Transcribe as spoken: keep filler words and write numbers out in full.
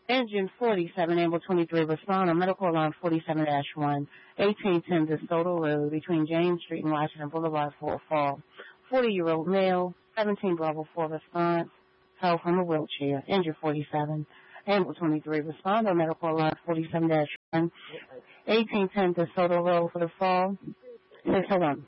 Engine forty-seven, Amber twenty-three, respond on medical alarm forty-seven dash one, eighteen ten DeSoto Road between James Street and Washington Boulevard for a fall. forty-year-old male, seventeen Bravo four response, fell from a wheelchair. Engine forty-seven, Amber twenty-three, respond on medical alarm forty-seven dash one, eighteen ten DeSoto Road for the fall. Says, hold on.